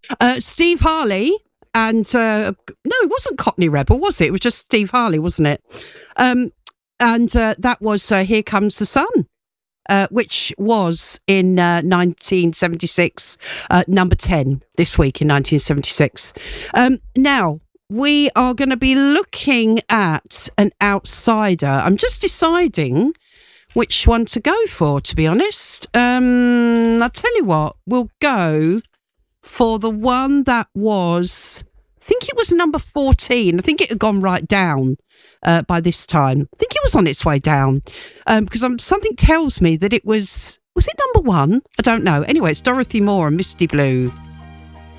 Steve Harley and no, it wasn't Cockney Rebel, was it? It was just Steve Harley, wasn't it? And that was Here Comes the Sun. Which was in 1976, number 10 this week in 1976. Now, we are going to be looking at an outsider. I'm just deciding which one to go for, to be honest. I'll tell you what, we'll go for the one that was, I think it was number 14. I think it had gone right down by this time. I think it was on its way down because something tells me that it was it number 1? I don't know. Anyway, it's Dorothy Moore and Misty Blue.